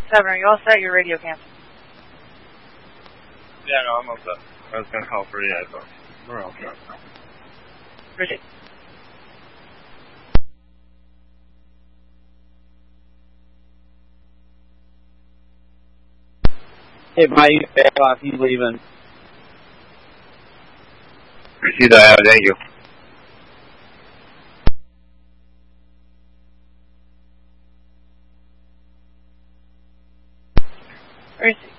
7, are you all set? Your radio canceled. Yeah, no, I'm all set. I was going to call for you, but we're all set. Appreciate it. Hey, Mike, back off. He's leaving. Appreciate that. Thank you. Where is he?